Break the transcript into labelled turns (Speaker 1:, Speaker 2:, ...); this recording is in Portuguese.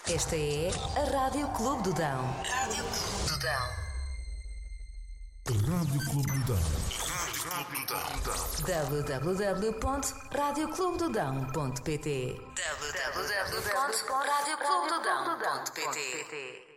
Speaker 1: Esta é a Rádio Clube do Dão. Rádio Clube do Dão.
Speaker 2: Rádio Clube do Dão.
Speaker 1: www.radioclubedodão.pt www.radioclubedodão.pt